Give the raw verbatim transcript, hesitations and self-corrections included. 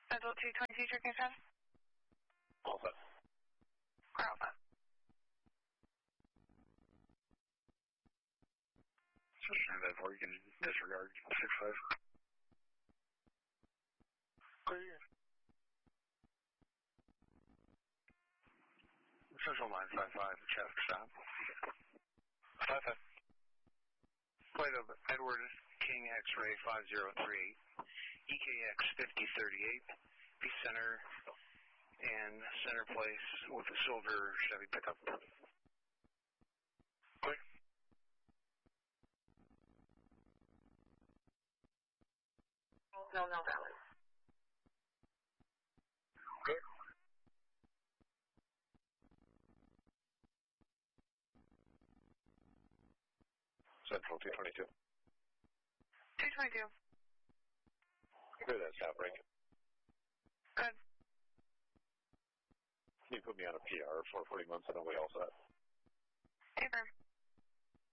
Central two twenty-two Chicken ten. All set. We're all set. Stand by four, you can disregard six five. Clear. Central nine five five, traffic stop. five five. Flight of Edward King X-ray five zero three eight, E K X fifty thirty-eight, be center and center place with a silver Chevy pickup. Clear. No, no valid. Clear. Central two twenty-two. two twenty-two. Clear that stop break. Good. Can you put me on a P R for forty months and I'll be all set?